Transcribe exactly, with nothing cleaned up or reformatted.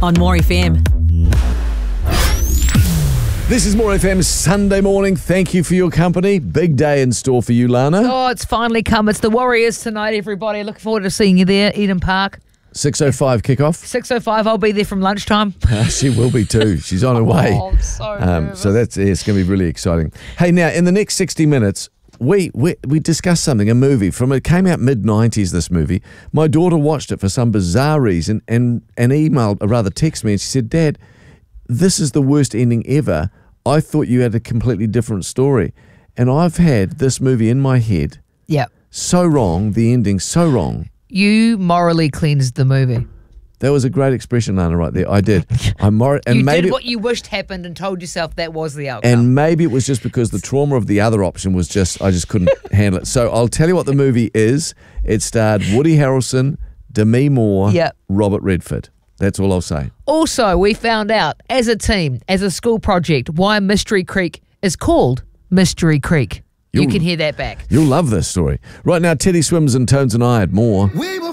on More F M. This is More F M's Sunday morning. Thank you for your company. Big day in store for you, Lana. Oh, it's finally come. It's the Warriors tonight, everybody. Looking forward to seeing you there, Eden Park. six oh five kickoff. six oh five, I'll be there from lunchtime. She will be too. She's on her way. Oh, I'm so Um, so that's yeah, it's going to be really exciting. Hey, now in the next sixty minutes, we we we discussed something, a movie from it came out mid nineties. This movie, my daughter watched it for some bizarre reason and and emailed, or rather, texted me, and she said, "Dad, this is the worst ending ever. I thought you had a completely different story, and I've had this movie in my head. Yeah. So wrong, the ending so wrong." You morally cleansed the movie. That was a great expression, Lana, right there. I did. I mor- and you maybe did what you wished happened and told yourself that was the outcome. And maybe it was just because the trauma of the other option was just, I just couldn't handle it. So I'll tell you what the movie is. It starred Woody Harrelson, Demi Moore, Yep. Robert Redford. That's all I'll say. Also, we found out as a team, as a school project, why Mystery Creek is called Mystery Creek. You You'll- can hear that back. You'll love this story. Right now, Teddy Swims and Tones and I had more. We will